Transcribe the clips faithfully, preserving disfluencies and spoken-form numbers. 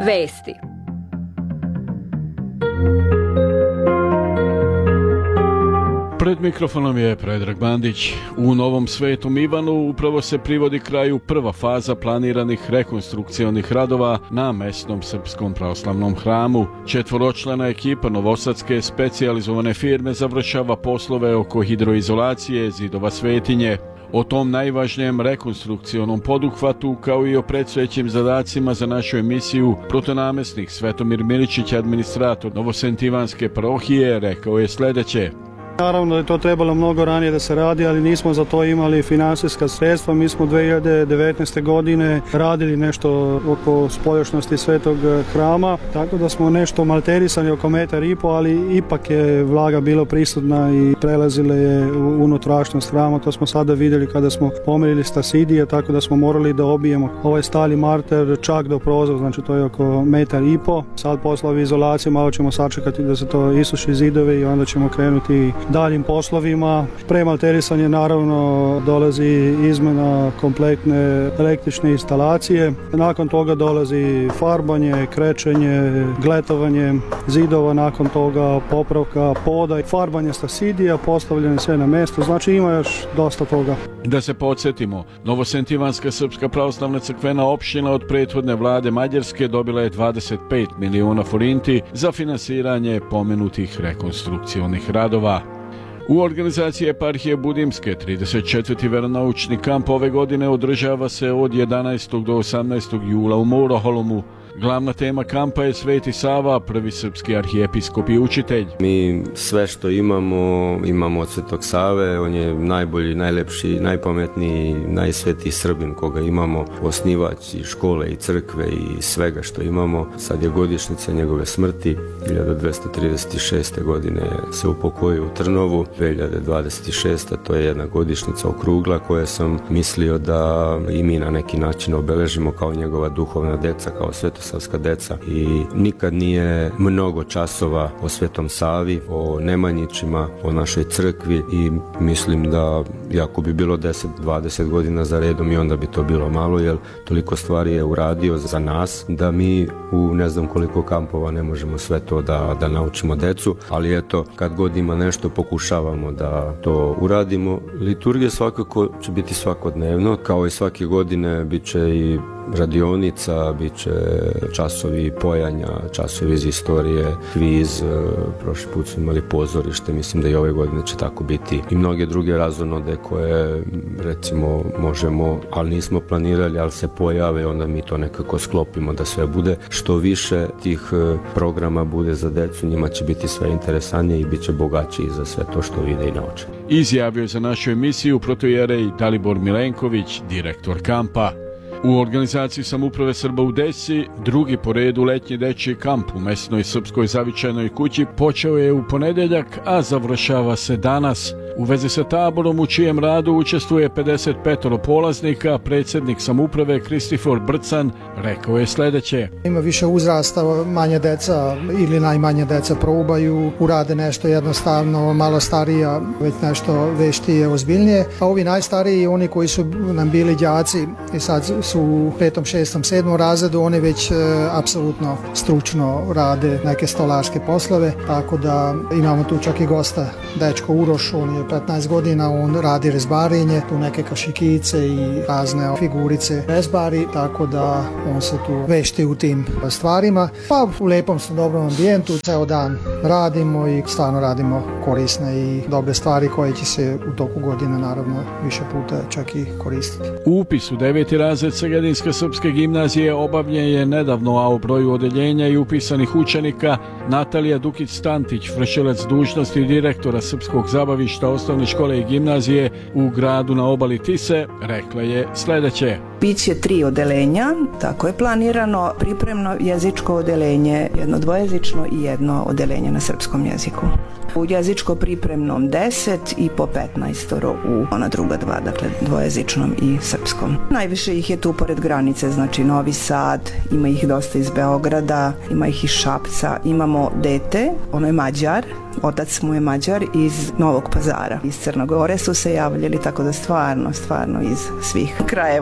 Vesti. Pred mikrofonom je Predrag Bandić. U Novom Svetom Ivanu upravo se privodi kraju prva faza planiranih rekonstrukcionih radova na mesnom srpskom pravoslavnom hramu. Četvoročlana ekipa novosadske specijalizovane firme završava poslove oko hidroizolacije zidova svetinje. O tom najvažnijem rekonstrukcionom poduhvatu, kao i o predstojećim zadacima za našu emisiju, protonamestnik Svetomir Miličić, administrator Novosentivanske parohije, rekao je sljedeće. Naravno da je to trebalo mnogo ranije da se radi, ali nismo za to imali finansijska sredstva. Mi smo dvije hiljade devetnaeste. godine radili nešto oko spoljašnosti Svetog hrama, tako da smo nešto malterisali oko metar i po, ali ipak je vlaga bilo prisutna i prelazile je u unutrašnjost hrama. To smo sada vidjeli kada smo pomerili stasidije, tako da smo morali da obijemo ovaj stali marter čak do prozora, znači to je oko metar i po. Sad poslovi izolacije, malo ćemo sačekati da se to isuši zidovi i onda ćemo krenuti daljim poslovima. Pre malterisanja naravno dolazi izmena kompletne električne instalacije. Nakon toga dolazi farbanje, krečenje, gletovanje zidova, nakon toga popravka poda, farbanje stasidija, postavljanje sve na mjesto. Znači ima još dosta toga. Da se podsjetimo, Novosentivanska srpska pravoslavna crkvena opština od prethodne vlade Mađarske dobila je dvadeset pet miliona forinti za finansiranje pomenutih rekonstrukcionih radova. U organizaciji eparhije Budimske trideset četvrti veronaučni kamp ove godine održava se od jedanaestog do osamnaestog jula u Moroholomu. Glavna tema kampa je Sveti Sava, prvi srpski arhijepiskop i učitelj. Mi sve što imamo, imamo od Svetog Save. On je najbolji, najlepši, najpametniji, najsvetiji Srbin koga imamo. Osnivač i škole i crkve i svega što imamo. Sad je godišnjica njegove smrti. hiljadu dvesta trideset šeste. godine se upokojio u Trnovu. dvije hiljade dvadeset šeste. to je jedna godišnjica okrugla koje sam mislio da i mi na neki način obeležimo kao njegova duhovna deca, kao svetosavska deca. I nikad nije mnogo časova o Svetom Savi, o Nemanjićima, o našoj crkvi i mislim da jako bi bilo deset dvadeset godina za redom i onda bi to bilo malo, jer toliko stvari je uradio za nas da mi u ne znam koliko kampova ne možemo sve to da, da naučimo decu, ali eto, kad god ima nešto pokušavamo da to uradimo. Liturgija svakako će biti svakodnevno, kao i svake godine bit će i radionica, bit će časovi pojanja, časovi iz istorije, kviz, prošli put smo imali pozorište, mislim da i ove godine će tako biti i mnoge druge razonode koje recimo možemo, ali nismo planirali, ali se pojave, onda mi to nekako sklopimo da sve bude. Što više tih programa bude za decu, njima će biti sve interesantnije i bit će bogaći za sve to što vide i nauče. Izjavio za našu emisiju protoijerej Dalibor Milenković, direktor kampa. U organizaciji Samouprave Srba u Desi, drugi po redu letnji dečji kamp u mesnoj srpskoj zavičajnoj kući počeo je u ponedeljak, a završava se danas. U vezi sa taborom u čijem radu učestvuje pedeset pet polaznika, predsjednik samouprave Kristifor Brcan rekao je sljedeće. Ima više uzrasta, manje deca ili najmanje deca probaju, urade nešto jednostavno, malo starija, već nešto veštije, ozbiljnije. A ovi najstariji, oni koji su nam bili đaci i sad su u petom, šestom, sedmom razredu, oni već e, apsolutno stručno rade neke stolarske poslove, tako da imamo tu čak i gosta, dečko Uroš, on je petnaest godina, on radi rezbarenje, tu neke kašikice i razne figurice rezbari, tako da on se tu vešti u tim stvarima. Pa u lepom su dobrom ambijentu, ceo dan radimo i stvarno radimo korisne i dobre stvari koje će se u toku godine naravno više puta čak i koristiti. Upis u deveti razred Segedinske srpske gimnazije obavljen je nedavno, a o broju odeljenja i upisanih učenika Natalija Dukić-Stantić, vršilac dužnosti direktora Srpskog zabavišta osnovne škole i gimnazije u gradu na obali Tise, rekla je sljedeće. Biće tri odeljenja, tako je planirano, pripremno jezičko odeljenje, jedno dvojezično i jedno odeljenje na srpskom jeziku. U jezičko pripremnom deset i po petnaestoro u ona druga dva, dakle dvojezičnom i srpskom. Najviše ih je tu pored granice, znači Novi Sad, ima ih dosta iz Beograda, ima ih iz Šapca, imamo dete, ono je Mađar, otac mu je Mađar iz Novog Pazara. Iz Crne Gore su se javljali, tako da stvarno, stvarno iz svih krajeva, da tako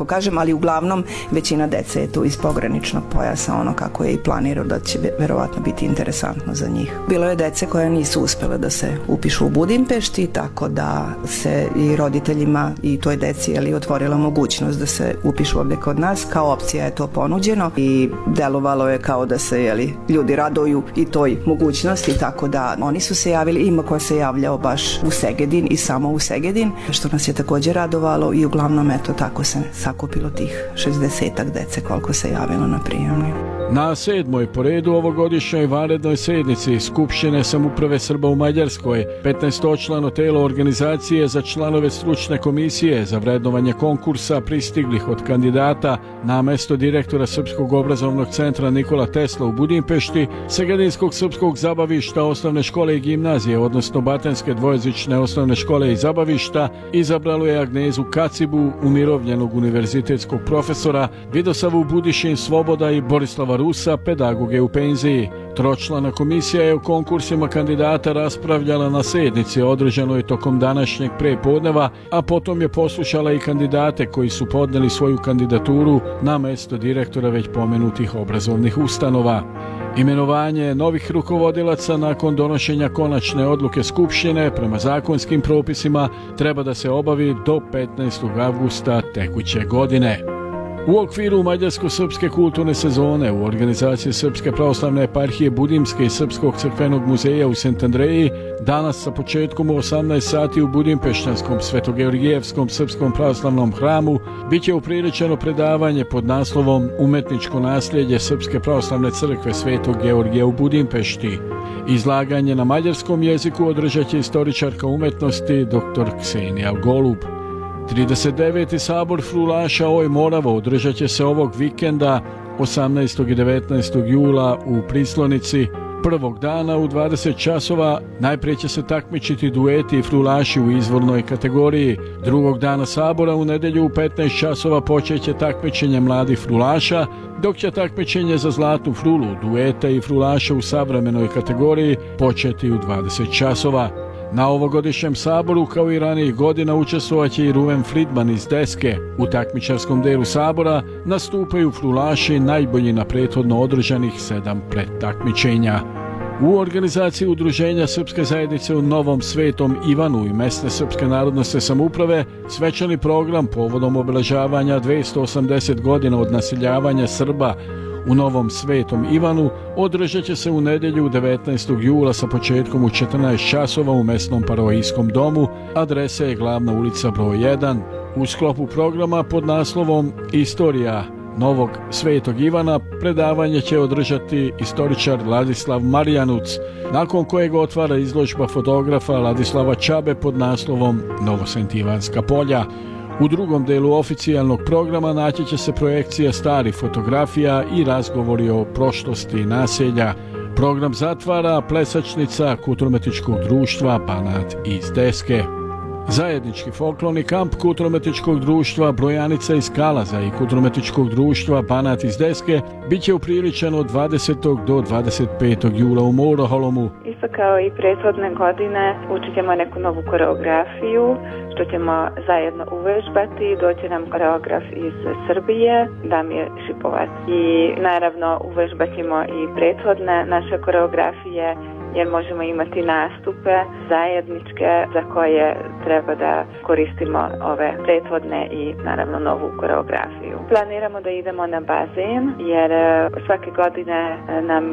tako kažem, ali uglavnom većina dece je tu iz pograničnog pojasa, ono kako je i planirao da će verovatno biti interesantno za njih. Bilo je dece koja nisu uspjela da se upišu u Budimpešti, tako da se i roditeljima i toj deci je li otvorila mogućnost da se upišu ovdje kod nas. Kao opcija je to ponuđeno i delovalo je kao da se je li ljudi raduju i toj mogućnosti, tako da oni su se javili, ima ko se javljao baš u Segedin i samo u Segedin, što nas je također radovalo i uglavnom eto tako se sakupilo tih šezdesetak dece koliko se javilo na prijemni. Na sedmoj po redu ovogodišnjoj vanrednoj sjednici Skupštine samouprave Srba u Mađarskoj petnaestočlano telo organizacije za članove stručne komisije za vrednovanje konkursa pristiglih od kandidata na mesto direktora Srpskog obrazovnog centra Nikola Tesla u Budimpešti, Segedinskog srpskog zabavišta osnovne škole i gimnazije, odnosno Batenske dvojezične osnovne škole i zabavišta, izabralo je Agnezu Kacibu, umirovljenog univerzitetskog profesora, Vidosavu Budišin Svoboda i Borislava Rusa, pedagoge u penziji. Tročlana komisija je o konkursima kandidata raspravljala na sjednici održanoj tokom današnjeg prepodneva, a potom je poslušala i kandidate koji su podneli svoju kandidaturu na mesto direktora već pomenutih obrazovnih ustanova. Imenovanje novih rukovodilaca nakon donošenja konačne odluke Skupštine prema zakonskim propisima treba da se obavi do petnaestog avgusta tekuće godine. U okviru Mađarsko-srpske kulturne sezone u organizaciji Srpske pravoslavne eparhije Budimske i Srpskog crkvenog muzeja u Sentandreji danas sa početkom u osamnaest sati u Budimpeštanskom Svetogeorgijevskom srpskom pravoslavnom hramu bit će upriličeno predavanje pod naslovom Umetničko nasljeđe Srpske pravoslavne crkve Svetog Georgija u Budimpešti. Izlaganje na mađarskom jeziku održat će istoričarka umetnosti dr Ksenija Golub. trideset deveti sabor frulaša Oj Moravo održat će se ovog vikenda osamnaestog i devetnaestog jula u Prislonici. Prvog dana u dvadeset časova najprije će se takmičiti dueti i frulaši u izvornoj kategoriji. Drugog dana sabora u nedjelju u petnaest časova počeće takmičenje mladih frulaša, dok će takmičenje za zlatnu frulu, dueta i frulaša u savremenoj kategoriji početi u dvadeset časova. Na ovogodišnjem saboru, kao i ranijih godina, učestvovaće i Ruven Fridman iz Deske. U takmičarskom delu sabora nastupaju frulaši najbolji na prethodno održanih sedam predtakmičenja. U organizaciji Udruženja Srpske zajednice u Novom Svetom Ivanu i mesne Srpske narodnosne samouprave svečani program povodom obeležavanja dvesta osamdeset godina od naseljavanja Srba u Novom Svetom Ivanu održat će se u nedjelju devetnaestog jula sa početkom u četrnaest časova u mesnom parohijskom domu. Adresa je Glavna ulica broj jedan. U sklopu programa pod naslovom Istorija Novog Svetog Ivana predavanje će održati istoričar Ladislav Marijanuc, nakon kojeg otvara izložba fotografa Ladislava Čabe pod naslovom Novosentivanska polja. U drugom delu oficijalnog programa naći će se projekcija starih fotografija i razgovori o prošlosti naselja. Program zatvara plesačnica Kulturno-umetničkog društva Banat iz Deske. Zajednički folklorni kamp Kulturno-umetničkog društva Brojanica iz Kalaza i Kulturno-umetničkog društva Banat iz Deske bit će upriličen od dvadesetog do dvadeset petog jula u Moroholomu. Isto kao i prethodne godine učit ćemo neku novu koreografiju što ćemo zajedno uvežbati. Doće nam koreograf iz Srbije, Damir Šipovac. I naravno uvežbat ćemo i prethodne naše koreografije jer možemo imati nastupe zajedničke za koje treba da koristimo ove prethodne i naravno novu koreografiju. Planiramo da idemo na bazen jer svake godine nam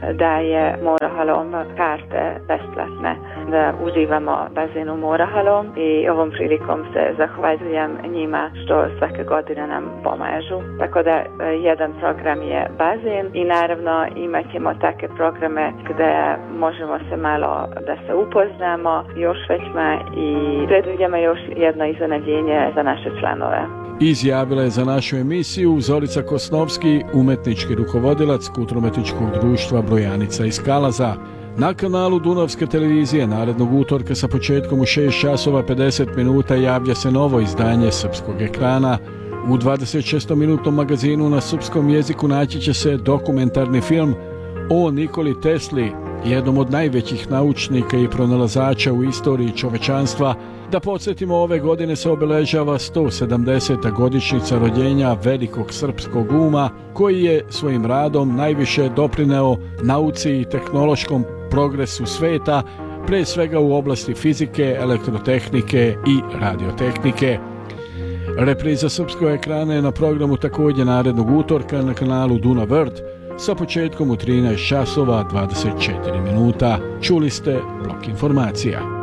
daje Morohalom karte besplatne da uživamo bazen u Morohalom i ovom prilikom se zahvaljujem njima što svake godine nam pomažu. Tako da jedan program je bazen i naravno imat ćemo takve programe gde možemo se malo da se upoznamo još većma i predvidimo još jedno iznenađenje za naše članove. Izjavila je za našu emisiju Zorica Kosnovski, umetnički rukovodilac Kulturno-umetničkog društva Brojanica iz Kalaza. Na kanalu Dunavske televizije narednog utorka sa početkom u šest časova pedeset minuta javlja se novo izdanje Srpskog ekrana. U dvadesetšestominutnom magazinu na srpskom jeziku naći će se dokumentarni film o Nikoli Tesli, jednom od najvećih naučnika i pronalazača u istoriji čovečanstva, Da podsjetimo, ove godine se obeležava sto sedamdeseta godišnjica rođenja velikog srpskog uma koji je svojim radom najviše doprineo nauci i tehnološkom progresu sveta, pre svega u oblasti fizike, elektrotehnike i radiotehnike. Repriza srpskog ekrana je na programu također narednog utorka na kanalu Duna World sa početkom u trinaest časova dvadeset četiri minuta. Čuli ste blok informacija.